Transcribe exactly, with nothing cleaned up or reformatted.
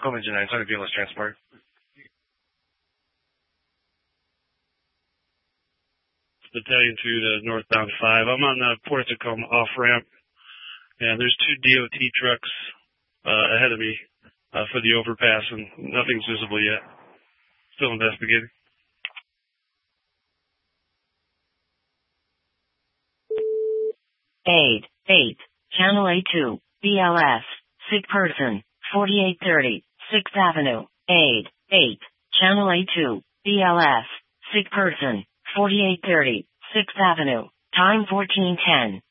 Tacoma Engine nine, sorry, B L S transport. Battalion two to northbound five. I'm on the Port of Tacoma off-ramp, and there's two D O T trucks uh, ahead of me uh, for the overpass, and nothing's visible yet. Still investigating. Eight, eight, Channel A two, B L S, sick person, forty-eight thirty, sixth Avenue, eight, eight, Channel A two, B L S, sick person, forty-eight thirty, sixth Avenue, time fourteen ten.